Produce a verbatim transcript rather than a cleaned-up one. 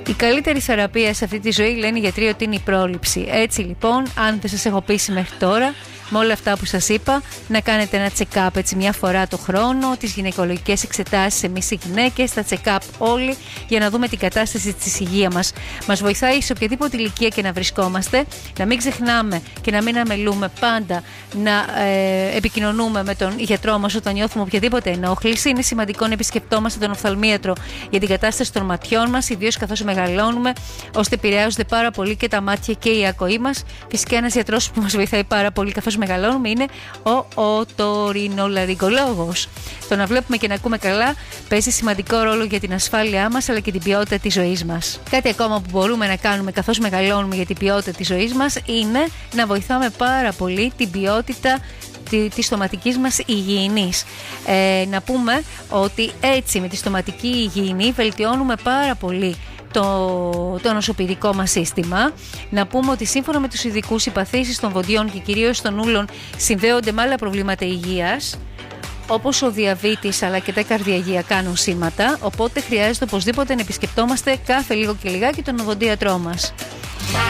Η καλύτερη θεραπεία σε αυτή τη ζωή, λένε οι γιατροί, ότι είναι η πρόληψη. Έτσι λοιπόν, αν δεν σας έχω πείσει μέχρι τώρα με όλα αυτά που σας είπα, να κάνετε ένα check-up έτσι μια φορά το χρόνο, τις γυναικολογικές εξετάσεις εμείς οι γυναίκες, τα check-up όλοι, για να δούμε την κατάσταση της υγείας μας. Μας βοηθάει σε οποιαδήποτε ηλικία και να βρισκόμαστε, να μην ξεχνάμε και να μην αμελούμε πάντα να ε, επικοινωνούμε με τον γιατρό μας όταν νιώθουμε οποιαδήποτε ενόχληση. Είναι σημαντικό να επισκεπτόμαστε τον οφθαλμίατρο για την κατάσταση των ματιών μας, ιδίως καθώς μεγαλώνουμε, ώστε επηρεάζονται πάρα πολύ και τα μάτια και η ακοή μας. Φυσικά ένας γιατρός που μας βοηθάει πάρα πολύ καθώς μεγαλώνουμε είναι ο οτορινολαριγκολόγος. Το να βλέπουμε και να ακούμε καλά παίζει σημαντικό ρόλο για την ασφάλειά μας αλλά και την ποιότητα της ζωής μας. Κάτι ακόμα που μπορούμε να κάνουμε καθώς μεγαλώνουμε για την ποιότητα της ζωής μας είναι να βοηθάμε πάρα πολύ την ποιότητα της στοματικής μας υγιεινής. Ε, να πούμε ότι έτσι με τη στοματική υγιεινή βελτιώνουμε πάρα πολύ το, το νοσοποιητικό μας σύστημα. Να πούμε ότι σύμφωνα με τους ειδικούς, οι παθήσεις των βοντιών και κυρίως των ούλων συνδέονται με άλλα προβλήματα υγείας, όπως ο διαβήτης αλλά και τα καρδιαγειακά νοσήματα, οπότε χρειάζεται οπωσδήποτε να επισκεπτόμαστε κάθε λίγο και λιγάκι τον οδοντίατρό μας.